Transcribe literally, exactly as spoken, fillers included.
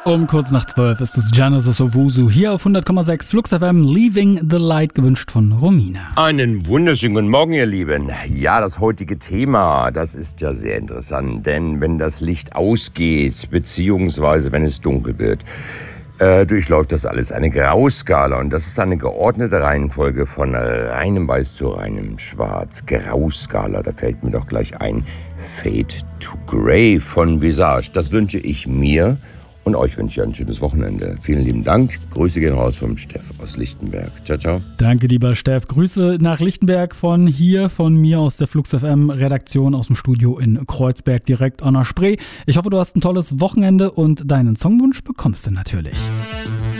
Um kurz nach zwölf ist es Genesis Owusu hier auf hundert Komma sechs Flux F M, Leaving the Light, gewünscht von Romina. Einen wunderschönen guten Morgen, ihr Lieben. Ja, das heutige Thema, das ist ja sehr interessant, denn wenn das Licht ausgeht, beziehungsweise wenn es dunkel wird, äh, durchläuft das alles eine Grauskala, und das ist eine geordnete Reihenfolge von reinem Weiß zu reinem Schwarz. Grauskala, da fällt mir doch gleich ein Fade to Grey von Visage. Das wünsche ich mir. Und euch wünsche ich ein schönes Wochenende. Vielen lieben Dank. Grüße gehen raus vom Steff aus Lichtenberg. Ciao, ciao. Danke, lieber Steff. Grüße nach Lichtenberg von hier, von mir aus der Flux F M Redaktion aus dem Studio in Kreuzberg direkt an der Spree. Ich hoffe, du hast ein tolles Wochenende und deinen Songwunsch bekommst du natürlich.